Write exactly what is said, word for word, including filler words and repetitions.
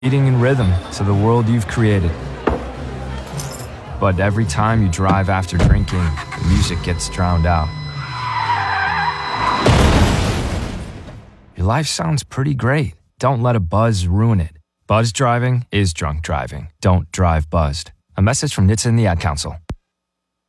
beating in rhythm to the world you've created. But every time you drive after drinking, the music gets drowned out. Your life sounds pretty great. Don't let a buzz ruin it. Buzz driving is drunk driving. Don't drive buzzed. A message from N H T S A and the Ad Council.